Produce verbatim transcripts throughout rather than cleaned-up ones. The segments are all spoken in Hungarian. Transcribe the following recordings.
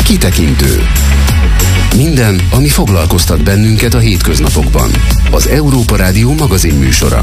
Kitekintő. Minden, ami foglalkoztat bennünket a hétköznapokban. Az Európa Rádió magazinműsora.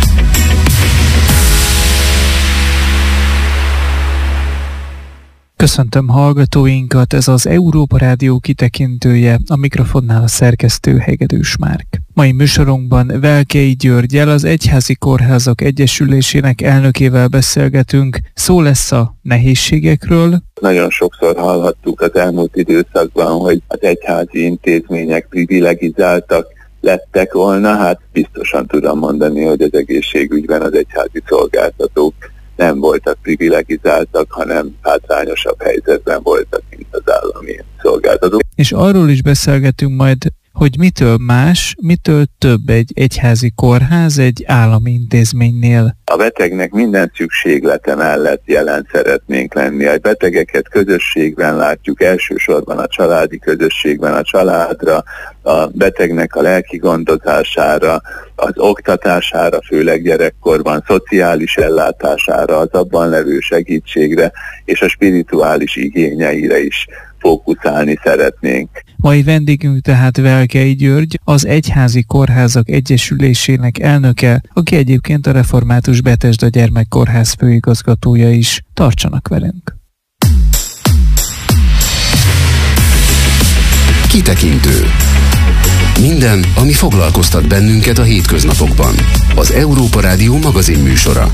Köszöntöm hallgatóinkat, ez az Európa Rádió kitekintője, a mikrofonnál a szerkesztő Hegedűs Márk. Mai műsorunkban Velkei Györggyel, az Egyházi Kórházak Egyesülésének elnökével beszélgetünk. Szó lesz a nehézségekről. Nagyon sokszor hallhattuk az elmúlt időszakban, hogy az egyházi intézmények privilegizáltak lettek volna. Hát biztosan tudom mondani, hogy az egészségügyben az egyházi szolgáltatók nem voltak privilegizáltak, hanem hátrányosabb helyzetben voltak, mint az állami szolgáltatók. És arról is beszélgetünk majd, hogy mitől más, mitől több egy egyházi kórház egy állami intézménynél. A betegnek minden szükséglete mellett jelen szeretnénk lenni. A betegeket közösségben látjuk, elsősorban a családi közösségben, a családra, a betegnek a lelki gondozására, az oktatására, főleg gyerekkorban, szociális ellátására, az abban levő segítségre és a spirituális igényeire is fókuszálni szeretnénk. Mai vendégünk tehát Velkei György, az Egyházi Kórházak Egyesülésének elnöke, aki egyébként a Református Bethesda Gyermekkórház főigazgatója is. Tartsanak velünk! Kitekintő. Minden, ami foglalkoztat bennünket a hétköznapokban. Az Európa Rádió magazinműsora.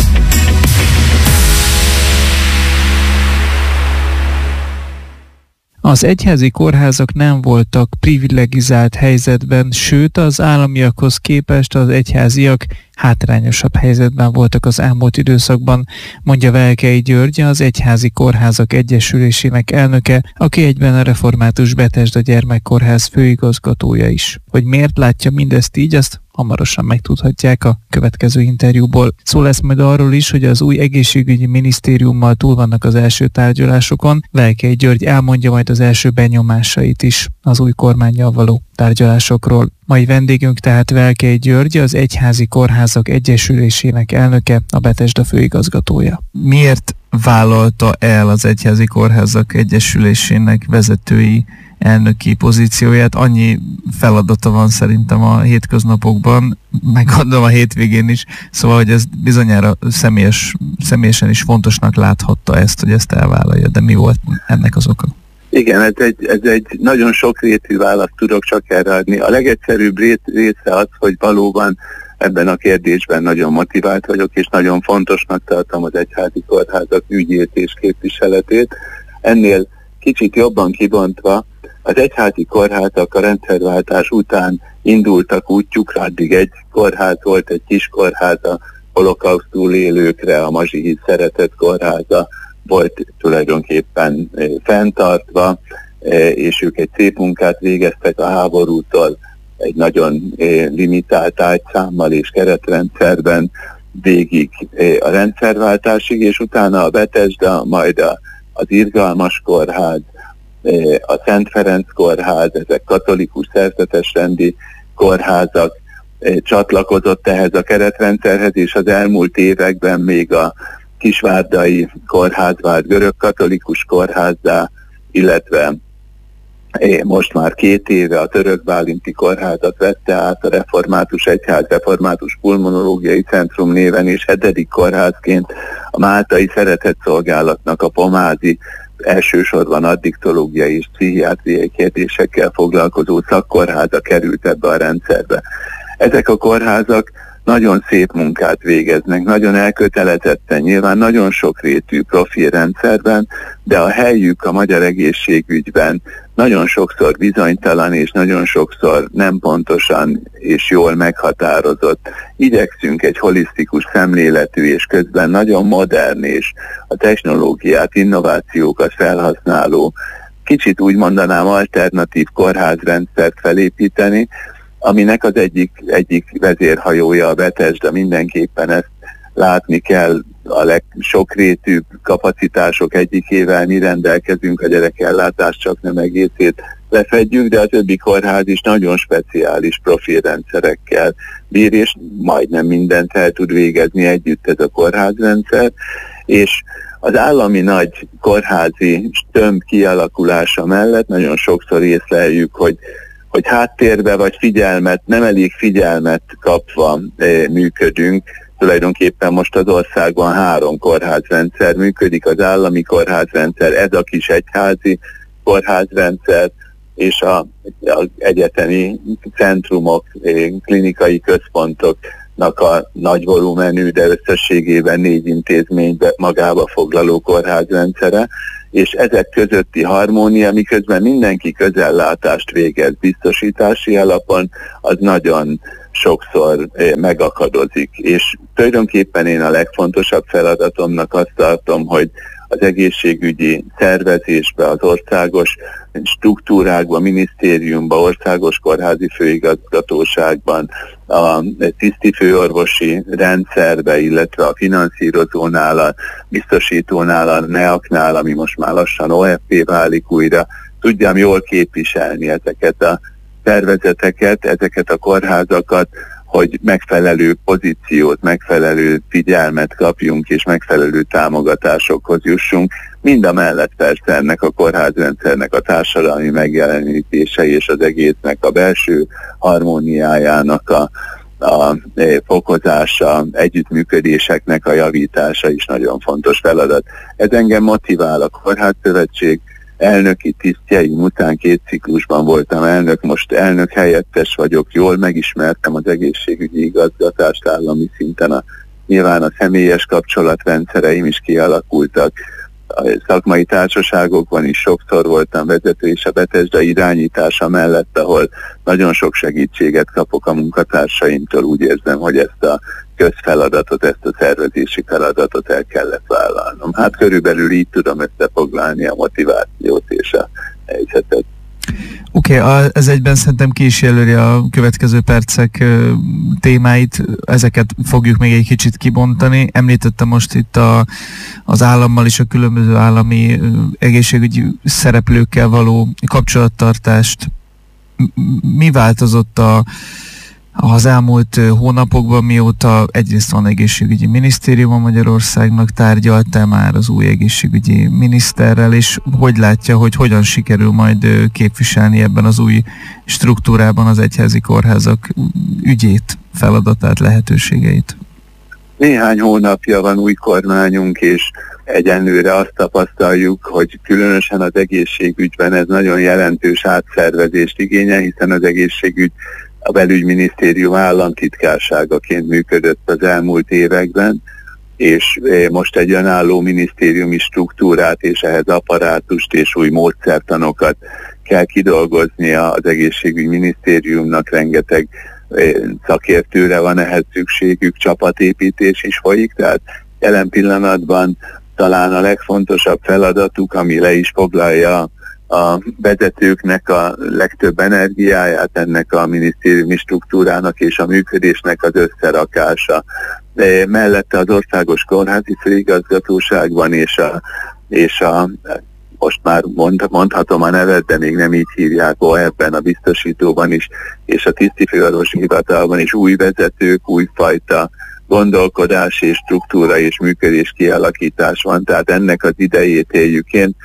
Az egyházi kórházak nem voltak privilegizált helyzetben, sőt az államiakhoz képest az egyháziak hátrányosabb helyzetben voltak az elmúlt időszakban, mondja Velkei György, az Egyházi Kórházak Egyesülésének elnöke, aki egyben a Református Bethesda Gyermekkórház főigazgatója is. Hogy miért látja mindezt így, azt hamarosan megtudhatják a következő interjúból. Szó lesz majd arról is, hogy az új egészségügyi minisztériummal túl vannak az első tárgyalásokon. Velkei György elmondja majd az első benyomásait is az új kormánnyal való tárgyalásokról. Mai vendégünk tehát Velkei György, az Egyházi Kórházak Egyesülésének elnöke, a Bethesda főigazgatója. Miért vállalta el az Egyházi Kórházak Egyesülésének vezetői elnöki pozícióját? Annyi feladata van szerintem a hétköznapokban, meg gondolom a hétvégén is, szóval, hogy ez bizonyára személyes, személyesen is fontosnak láthatta ezt, hogy ezt elvállalja, de mi volt ennek az oka? Igen, ez egy, ez egy nagyon sokrétű választ tudok csak erre adni. A legegyszerűbb része az, hogy valóban ebben a kérdésben nagyon motivált vagyok, és nagyon fontosnak tartom az egyházi kórházak ügyét és képviseletét. Ennél kicsit jobban kibontva, az egyházi kórházak a rendszerváltás után indultak útjukra, addig egy kórház volt, egy kis kórház, a holokausztul élőkre, a Mazsihi Szeretet Kórháza volt tulajdonképpen fenntartva, és ők egy szép munkát végeztek a háborútól egy nagyon limitált ágyszámmal és keretrendszerben végig a rendszerváltásig, és utána a Bethesda, majd a, az Irgalmas Kórház, a Szent Ferenc Kórház, ezek katolikus szerzetesrendi kórházak, csatlakozott ehhez a keretrendszerhez, és az elmúlt években még a Kisvárdai Kórház vált görögkatolikus kórházzá, illetve most már két éve a Török Bálinti Kórházat vette át a Református Egyház Református Pulmonológiai Centrum néven, és hetedik kórházként a Máltai Szeretetszolgálatnak a pomázi, elsősorban addiktológiai és pszichiátriai kérdésekkel foglalkozó szakkórháza került ebbe a rendszerbe. Ezek a kórházak nagyon szép munkát végeznek, nagyon elkötelezetten, nyilván nagyon sokrétű profilrendszerben, de a helyük a magyar egészségügyben nagyon sokszor bizonytalan, és nagyon sokszor nem pontosan és jól meghatározott. Igyekszünk egy holisztikus szemléletű, és közben nagyon modern, és a technológiát, innovációkat felhasználó, kicsit úgy mondanám alternatív kórházrendszert felépíteni, aminek az egyik, egyik vezérhajója a Bethesda. Mindenképpen ezt látni kell, a legsokrétűbb kapacitások egyikével mi rendelkezünk, a gyerekellátás csak nem egészét lefedjük, de a többi kórház is nagyon speciális profilrendszerekkel bír, és majdnem mindent el tud végezni együtt ez a kórházrendszer. És az állami nagy kórházi tömb kialakulása mellett nagyon sokszor észleljük, hogy, hogy háttérbe vagy figyelmet, nem elég figyelmet kapva e, működünk. Tulajdonképpen most az országban három kórházrendszer működik, az állami kórházrendszer, ez a kis egyházi kórházrendszer, és a, az egyetemi centrumok, klinikai központoknak a nagy volumenű, de összességében négy intézménybe magába foglaló kórházrendszere, és ezek közötti harmónia, miközben mindenki közellátást végez biztosítási alapon, az nagyon sokszor megakadozik. És tulajdonképpen én a legfontosabb feladatomnak azt tartom, hogy az egészségügyi szervezésbe, az országos struktúrákban, minisztériumban, országos kórházi főigazgatóságban, a tisztifőorvosi rendszerbe, illetve a finanszírozónál, a biztosítónál, a neaknál, ami most már lassan o ef pé válik újra, tudjam jól képviselni ezeket a szervezeteket, ezeket a kórházakat, hogy megfelelő pozíciót, megfelelő figyelmet kapjunk, és megfelelő támogatásokhoz jussunk. Mind a mellett persze ennek a kórházrendszernek a társadalmi megjelenítése és az egésznek a belső harmóniájának a, a fokozása, együttműködéseknek a javítása is nagyon fontos feladat. Ez engem motivál. A Kórházszövetség elnöki tisztjeim után két ciklusban voltam elnök, most elnök helyettes vagyok, jól megismertem az egészségügyi igazgatást állami szinten, a, nyilván a személyes kapcsolatrendszereim is kialakultak, a szakmai társaságokban is sokszor voltam vezető, és a Bethesda irányítása mellett, ahol nagyon sok segítséget kapok a munkatársaimtól, úgy érzem, hogy ezt a közfeladatot, ezt a szervezési feladatot el kellett vállalnom. Hát körülbelül így tudom összefoglalni a motivációt és a helyzetet. Oké, okay, ez egyben szerintem ki is jelöli a következő percek témáit, ezeket fogjuk még egy kicsit kibontani. Említettem most itt a, az állammal és a különböző állami egészségügyi szereplőkkel való kapcsolattartást. Mi változott a az elmúlt hónapokban, mióta egyrészt van egészségügyi minisztérium a Magyarországnak, tárgyalta már az új egészségügyi miniszterrel, és hogy látja, hogy hogyan sikerül majd képviselni ebben az új struktúrában az egyházi kórházak ügyét, feladatát, lehetőségeit? Néhány hónapja van új kormányunk, és egyenlőre azt tapasztaljuk, hogy különösen az egészségügyben ez nagyon jelentős átszervezést igényel, hiszen az egészségügy a belügyminisztérium államtitkárságaként működött az elmúlt években, és most egy önálló minisztériumi struktúrát és ehhez apparátust és új módszertanokat kell kidolgoznia az egészségügyi minisztériumnak, rengeteg szakértőre van ehhez szükségük, csapatépítés is folyik, tehát jelen pillanatban talán a legfontosabb feladatuk, ami le is foglalja a vezetőknek a legtöbb energiáját, ennek a minisztériumi struktúrának és a működésnek az összerakása. De mellette az országos kórházi főigazgatóságban és a, és a most már mond, mondhatom a nevet, de még nem így hívják, ebben a biztosítóban is, és a tisztifőorvosi hivatalban is új vezetők, újfajta gondolkodás és struktúra és működés kialakítás van, tehát ennek az idejét éljük. Én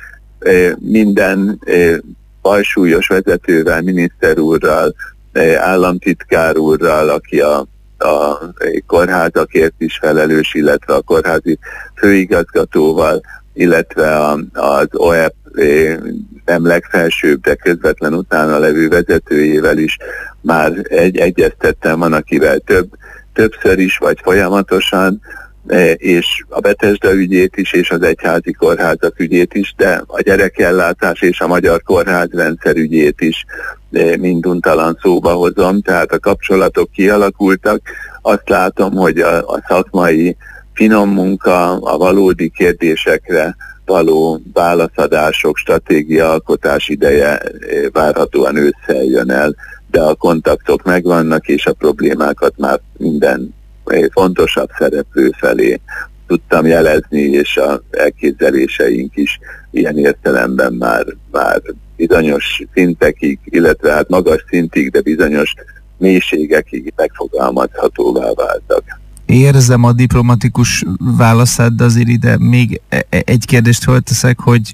minden bajsúlyos vezetővel, miniszter úrral, államtitkár úrral, aki a, a kórházakért is felelős, illetve a kórházi főigazgatóval, illetve a, az o e pé nem legfelsőbb, de közvetlen utána levő vezetőjével is már egy egyeztettem, van, akivel több, többször is, vagy folyamatosan, és a Bethesda ügyét is, és az egyházi kórházak ügyét is, de a gyerekellátás és a magyar kórházrendszer ügyét is minduntalan szóba hozom, tehát a kapcsolatok kialakultak. Azt látom, hogy a, a szakmai finom munka, a valódi kérdésekre való válaszadások, stratégiaalkotás ideje várhatóan ősszel jön el, de a kontaktok megvannak, és a problémákat már minden fontosabb szereplő felé tudtam jelezni, és az elképzeléseink is ilyen értelemben már, már bizonyos szintekig, illetve hát magas szintig, de bizonyos mélységekig megfogalmazhatóvá váltak. érzem a diplomatikus válaszát, de azért ide még egy kérdést fölteszek, hogy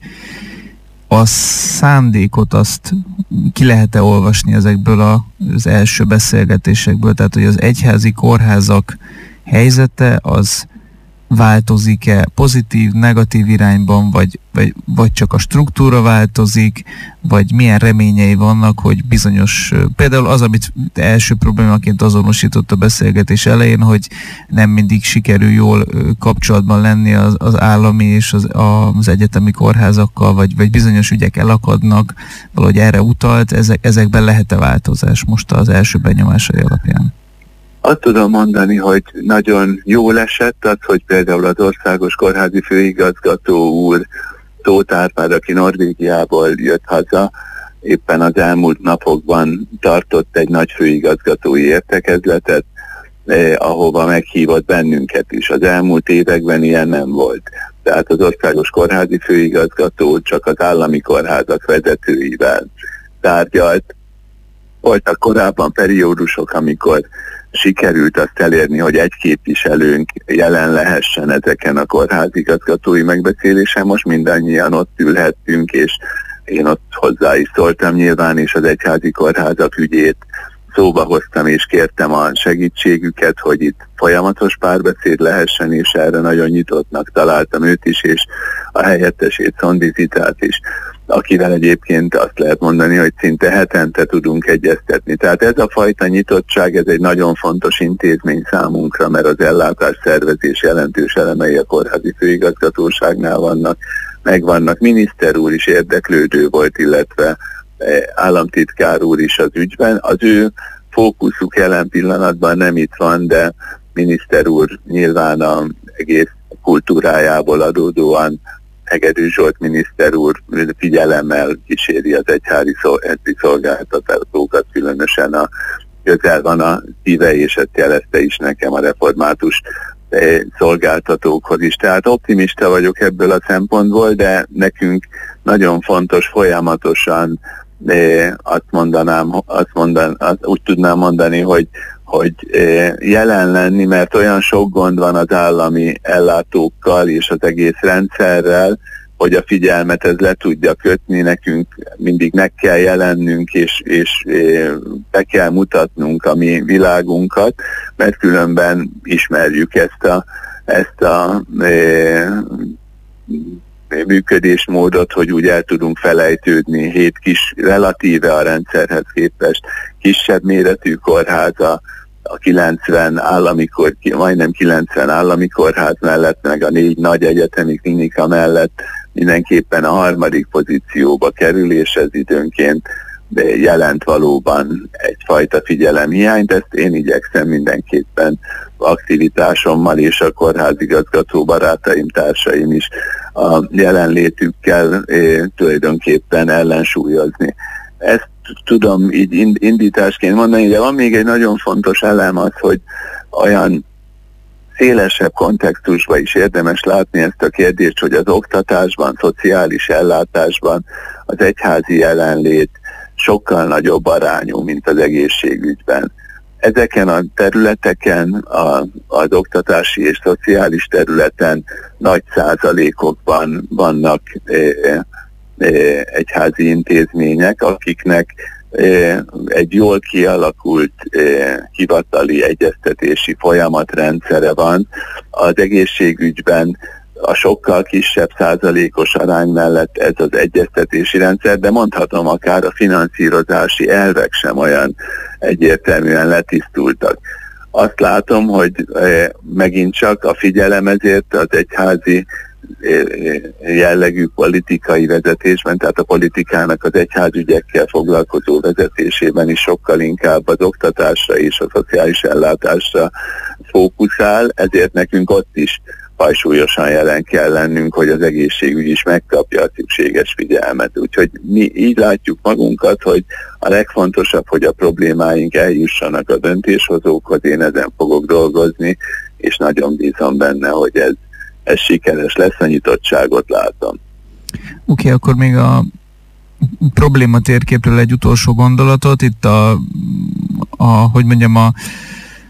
a szándékot azt ki lehet-e olvasni ezekből az első beszélgetésekből? Tehát, hogy az egyházi kórházak helyzete az változik-e pozitív, negatív irányban, vagy, vagy, vagy csak a struktúra változik, vagy milyen reményei vannak, hogy bizonyos, például az, amit első problémaként azonosított a beszélgetés elején, hogy nem mindig sikerül jól kapcsolatban lenni az, az állami és az, az egyetemi kórházakkal, vagy, vagy bizonyos ügyek elakadnak, valahogy erre utalt, ezek, ezekben lehet-e változás most az első benyomásai alapján? Azt tudom mondani, hogy nagyon jól esett az, hogy például az Országos Kórházi Főigazgató úr, Tóth Árpád, aki Norvégiából jött haza, éppen az elmúlt napokban tartott egy nagy főigazgatói értekezletet, eh, ahova meghívott bennünket is. Az elmúlt években ilyen nem volt. Tehát az Országos Kórházi Főigazgató csak az állami kórházak vezetőivel tárgyalt. Voltak korábban periódusok, amikor sikerült azt elérni, hogy egy képviselőnk jelen lehessen ezeken a kórházigazgatói megbeszélésen. Most mindannyian ott ülhettünk, és én ott hozzá is szóltam nyilván, és az egyházi kórházak ügyét szóba hoztam, és kértem a segítségüket, hogy itt folyamatos párbeszéd lehessen, és erre nagyon nyitottnak találtam őt is, és a helyettesét, Szondi Zitát is, akivel egyébként azt lehet mondani, hogy szinte hetente tudunk egyeztetni. Tehát ez a fajta nyitottság, ez egy nagyon fontos intézmény számunkra, mert az ellátásszervezés jelentős elemei a kórházi főigazgatóságnál vannak, megvannak. Miniszter úr is érdeklődő volt, illetve államtitkár úr is az ügyben. Az ő fókuszuk jelen pillanatban nem itt van, de miniszter úr nyilván az egész kultúrájából adódóan, Hegedűs Zsolt miniszter úr figyelemmel kíséri az egyházi szolgáltatókat, különösen a közel van a szíve, és ezt jelezte is nekem a református szolgáltatókhoz is. Tehát optimista vagyok ebből a szempontból, de nekünk nagyon fontos folyamatosan azt mondanám, azt mondan, azt úgy tudnám mondani, hogy hogy jelen lenni, mert olyan sok gond van az állami ellátókkal és az egész rendszerrel, hogy a figyelmet ez le tudja kötni, nekünk mindig meg kell jelennünk, és, és be kell mutatnunk a mi világunkat, mert különben ismerjük ezt a, ezt a e, működésmódot, hogy úgy el tudunk felejtődni. Hét kis, relatíve a rendszerhez képest kisebb méretű kórháza, a kilencven állami kor, majdnem kilencven állami kórház mellett, meg a négy nagy egyetemi klinika mellett mindenképpen a harmadik pozícióba kerül, és ez időnként jelent valóban egyfajta figyelemhiányt. Ezt én igyekszem mindenképpen aktivitásommal és a kórházigazgató barátaim, társaim is a jelenlétükkel eh, tulajdonképpen ellensúlyozni. Ezt tudom így indításként mondani, de van még egy nagyon fontos elem az, hogy olyan szélesebb kontextusban is érdemes látni ezt a kérdést, hogy az oktatásban, szociális ellátásban az egyházi jelenlét sokkal nagyobb arányú, mint az egészségügyben. Ezeken a területeken, a, az oktatási és szociális területen nagy százalékokban vannak e, egyházi intézmények, akiknek egy jól kialakult hivatali egyeztetési folyamatrendszere van. Az egészségügyben a sokkal kisebb százalékos arány mellett ez az egyeztetési rendszer, de mondhatom akár a finanszírozási elvek sem olyan egyértelműen letisztultak. Azt látom, hogy megint csak a figyelem ezért az egyházi jellegű politikai vezetésben, tehát a politikának az egyházügyekkel foglalkozó vezetésében is sokkal inkább az oktatásra és a szociális ellátásra fókuszál, ezért nekünk ott is fajsúlyosan jelen kell lennünk, hogy az egészségügy is megkapja a szükséges figyelmet. Úgyhogy mi így látjuk magunkat, hogy a legfontosabb, hogy a problémáink eljussanak a döntéshozókhoz, én ezen fogok dolgozni, és nagyon bízom benne, hogy ez ez sikeres lesz, a nyitottságot látom. Oké, okay, akkor még a probléma térképről egy utolsó gondolatot. Itt a, a hogy mondjam, a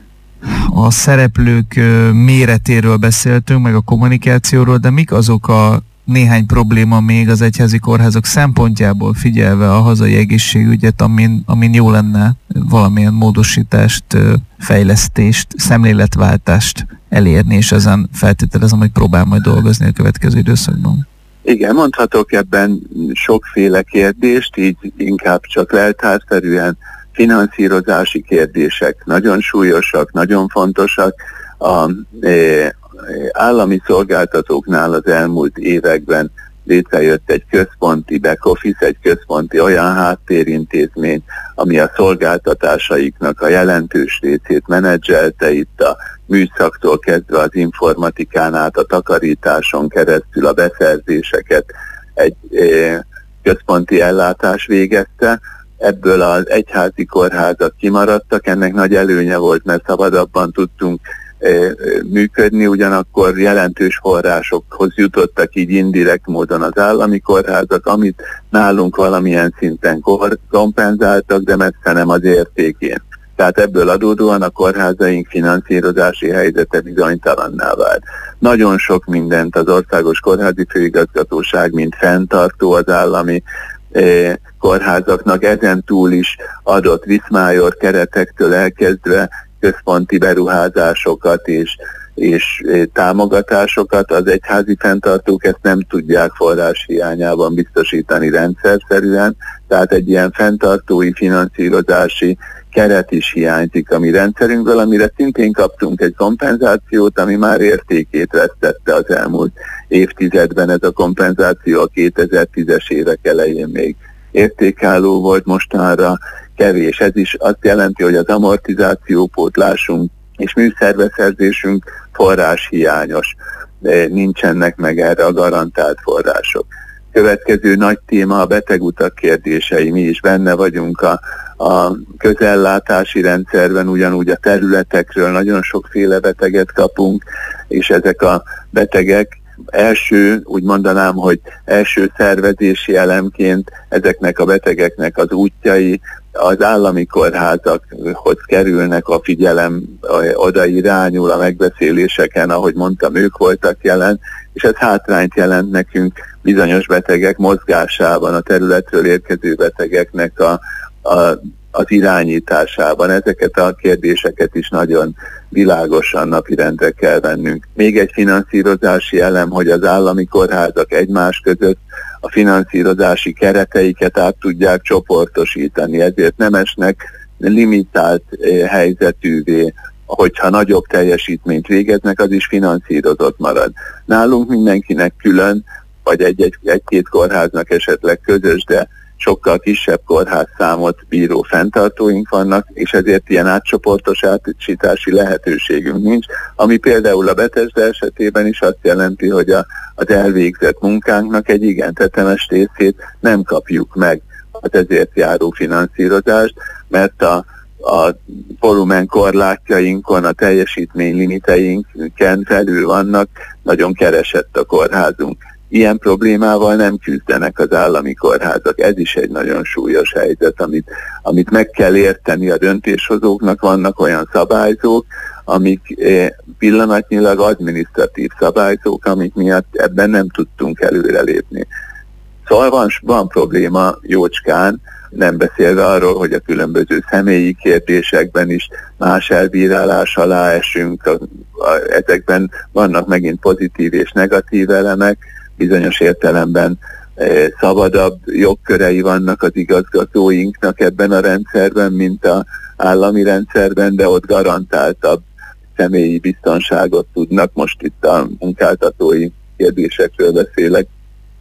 a szereplők méretéről beszéltünk, meg a kommunikációról, de mik azok a néhány probléma még az egyházi kórházak szempontjából, figyelve a hazai egészségügyet, amin, amin jó lenne valamilyen módosítást, fejlesztést, szemléletváltást elérni, és ezen feltételezem, hogy próbál majd dolgozni a következő időszakban. Igen, mondhatok ebben sokféle kérdést, így inkább csak leltárszerűen finanszírozási kérdések nagyon súlyosak, nagyon fontosak. A e, állami szolgáltatóknál az elmúlt években létrejött egy központi back office, egy központi olyan háttérintézmény, ami a szolgáltatásaiknak a jelentős részét menedzselte, itt a műszaktól kezdve az informatikán át, a takarításon keresztül a beszerzéseket egy e, központi ellátás végezte. Ebből az egyházi kórházak kimaradtak, ennek nagy előnye volt, mert szabadabban tudtunk e, működni, ugyanakkor jelentős forrásokhoz jutottak így indirekt módon az állami kórházak, amit nálunk valamilyen szinten kompenzáltak, de messze nem az értékén. Tehát ebből adódóan a kórházaink finanszírozási helyzete bizonytalanná vált. Nagyon sok mindent az Országos Kórházi Főigazgatóság, mint fenntartó az állami eh, kórházaknak ezen túl is adott Viszmájor keretektől elkezdve központi beruházásokat és, és eh, támogatásokat. Az egyházi fenntartók ezt nem tudják forrás hiányában biztosítani rendszerszerűen, tehát egy ilyen fenntartói finanszírozási keret is hiányzik a mi rendszerünkből, amire szintén kaptunk egy kompenzációt, ami már értékét vesztette az elmúlt évtizedben. Ez a kompenzáció a kétezer-tízes évek elején még értékálló volt, mostanra kevés. Ez is azt jelenti, hogy az amortizációpótlásunk és műszerbeszerzésünk forrás hiányos. De nincsenek meg erre a garantált források. Következő nagy téma a betegutak kérdései. Mi is benne vagyunk a, a közellátási rendszerben, ugyanúgy a területekről nagyon sokféle beteget kapunk, és ezek a betegek első, úgy mondanám, hogy első szervezési elemként ezeknek a betegeknek az útjai az állami kórházakhoz kerülnek, a figyelem oda irányul a megbeszéléseken, ahogy mondtam, ők voltak jelen, és ez hátrányt jelent nekünk bizonyos betegek mozgásában, a területről érkező betegeknek a, a, az irányításában. Ezeket a kérdéseket is nagyon világosan napirendre kell vennünk. Még egy finanszírozási elem, hogy az állami kórházak egymás között a finanszírozási kereteiket át tudják csoportosítani, ezért nem esnek limitált eh, helyzetűvé, hogyha nagyobb teljesítményt végeznek, az is finanszírozott marad. Nálunk mindenkinek külön, vagy egy-egy, egy-két kórháznak esetleg közös, de sokkal kisebb kórházszámot bíró fenntartóink vannak, és ezért ilyen átcsoportosítási lehetőségünk nincs, ami például a Bethesda esetében is azt jelenti, hogy a, az elvégzett munkánknak egy igen tetemes részét nem kapjuk meg az ezért járó finanszírozást, mert a a volumen korlátjainkon, a teljesítmény limiteinken felül vannak, nagyon keresett a kórházunk. Ilyen problémával nem küzdenek az állami kórházak. Ez is egy nagyon súlyos helyzet, amit, amit meg kell érteni a döntéshozóknak. Vannak olyan szabályzók, amik eh, pillanatnyilag adminisztratív szabályzók, amik miatt ebben nem tudtunk előrelépni. Szóval van, van probléma jócskán, nem beszélve arról, hogy a különböző személyi kérdésekben is más elbírálás alá esünk, a, a, ezekben vannak megint pozitív és negatív elemek, bizonyos értelemben e, szabadabb jogkörei vannak az igazgatóinknak ebben a rendszerben, mint az állami rendszerben, de ott garantáltabb személyi biztonságot tudnak, most itt a munkáltatói kérdésekről beszélek,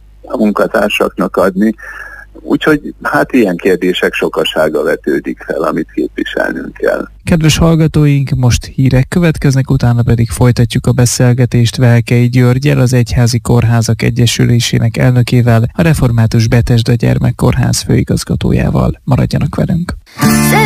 a munkatársaknak adni. Úgyhogy hát ilyen kérdések sokasága vetődik fel, amit képviselnünk kell. Kedves hallgatóink, most hírek következnek, utána pedig folytatjuk a beszélgetést Velkei Györggyel, az Egyházi Kórházak Egyesülésének elnökével, a Református Bethesda Gyermekkórház főigazgatójával. Maradjanak velünk!